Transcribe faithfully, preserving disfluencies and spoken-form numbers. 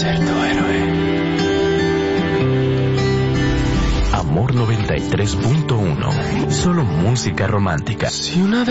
ser tu héroe. Amor noventa y tres punto uno. Solo música romántica. Si una